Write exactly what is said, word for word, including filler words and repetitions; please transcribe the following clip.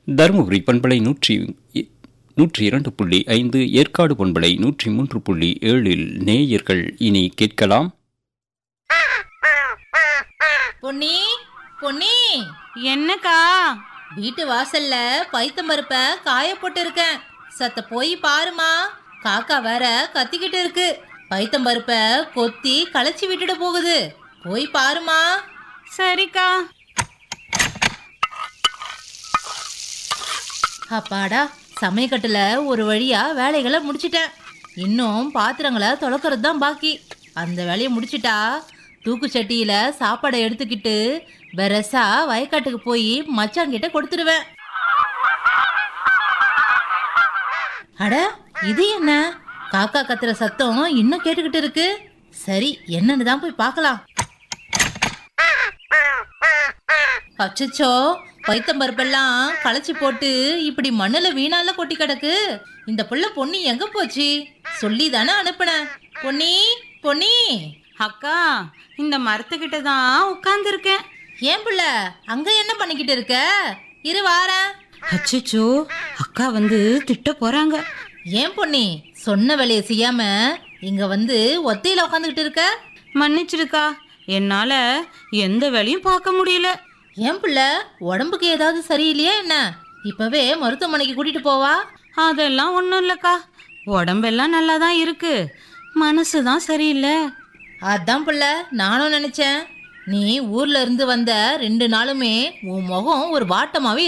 தருமபுரி பண்பலை நூற்றி நூற்றி இரண்டு புள்ளி ஐந்து, ஏற்காடு பண்பலை நூற்றி மூன்று புள்ளி ஏழில் நேயர்கள் இனி கேட்கலாம். பொன்னி பொன்னி, என்னக்கா? வீட்டு வாசல்ல பைத்தம்பருப்ப காய போட்டு இருக்கேன். சத்த போய் பாருமா, காக்கா வேற கத்திக்கிட்டு இருக்கு. பைத்தம்பருப்ப கொத்தி களைச்சி விட்டுட்டு போகுது, போய் பாருமா. சரிக்கா. அப்பாடா, சமயக்கட்டுல ஒரு வழியா வேலைகளை முடிச்சிட்டேன். இன்னும் பாத்திரங்களை தொலைக்கிறது தான் பாக்கி. அந்த வேலையை முடிச்சிட்டா தூக்கு சட்டியில சாப்பாடை எடுத்துக்கிட்டு பெரசா வயக்காட்டுக்கு போய் மச்சாங்கிட்ட கொடுத்துடுவேன். அட, இது என்ன? காக்கா கத்துற சத்தம் இன்னும் கேட்டுக்கிட்டு இருக்கு. சரி, என்னன்னு தான் போய் பார்க்கலாம். அச்சச்சோ, பைத்தம்பருப்பெல்லாம் களைச்சி போட்டு இப்படி மண்ணுல வீணால கொட்டி கிடக்கு. இந்த புள்ள பொன்னி எங்க போச்சு? சொல்லி தானே அனுப்புனேன். பொன்னி பொன்னி. அக்கா, இந்த மரத்துக்கிட்ட தான் உட்கார்ந்து இருக்கேன். ஏன் புள்ள அங்க என்ன பண்ணிக்கிட்டு இருக்க? இரு வாரேன். அச்சச்சோ, அக்கா வந்து திட்ட போறாங்க. ஏன் பொன்னி, சொன்ன வேலையை செய்யாம இங்க வந்து ஒத்தையில உட்காந்துக்கிட்டு இருக்க? மன்னிச்சிருக்கா, என்னால எந்த வேலையும் பார்க்க முடியல. ஏன் புள்ள, உடம்புக்கு ஏதாவது சரியில்லையா என்ன? இப்பவே மருத்துவமனைக்கு கூட்டிட்டு போவா. அதெல்லாம் ஒன்றும் இல்லக்கா, உடம்பெல்லாம் நல்லா தான் இருக்கு, மனசு தான் சரியில்லை. அதான் புள்ள நானும் நினைச்சேன். நீ ஊர்ல இருந்து வந்த ரெண்டு நாளுமே உன் முகம் ஒரு வாட்டமாவே